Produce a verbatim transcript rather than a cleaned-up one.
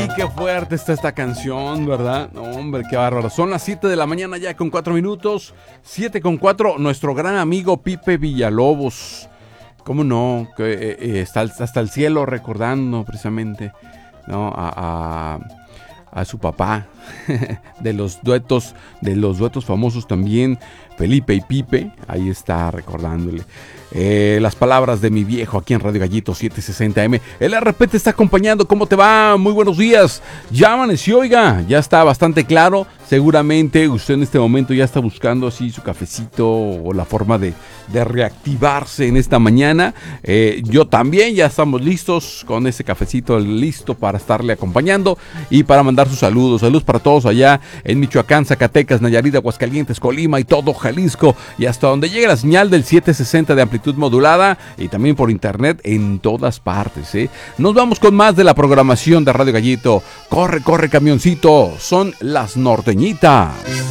qué fuerte está esta canción, ¿verdad? No, hombre, qué bárbaro. Son las siete de la mañana ya con cuatro minutos. siete con cuatro, nuestro gran amigo Pipe Villalobos. ¿Cómo no? Que eh, eh, está hasta el cielo recordando precisamente, ¿no? a, a, a su papá de los duetos, de los duetos famosos también, Felipe y Pipe. Ahí está recordándole. Eh, las palabras de mi viejo aquí en Radio Gallito setecientos sesenta eme. El R P te está acompañando. ¿Cómo te va? Muy buenos días. Ya amaneció, oiga. Ya está bastante claro. Seguramente usted en este momento ya está buscando así su cafecito o la forma de, de reactivarse en esta mañana. Eh, yo también ya estamos listos con ese cafecito listo para estarle acompañando y para mandar sus saludos. Saludos para todos allá en Michoacán, Zacatecas, Nayarit, Aguascalientes, Colima y todo Jalisco. Y hasta donde llegue la señal del setecientos sesenta de amplitud modulada y también por internet en todas partes, ¿eh? Nos vamos con más de la programación de Radio Gallito. Corre, corre, camioncito. Son las norteñitas.